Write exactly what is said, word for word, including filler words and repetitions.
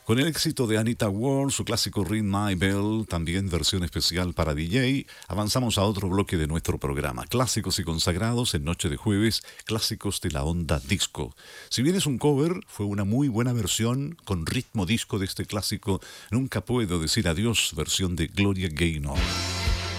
Con el éxito de Anita Ward, su clásico Ring My Bell, también versión especial para D J, avanzamos a otro bloque de nuestro programa. Clásicos y consagrados en Noche de Jueves, clásicos de la onda disco. Si bien es un cover, fue una muy buena versión con ritmo disco de este clásico Nunca Puedo Decir Adiós, versión de Gloria Gaynor.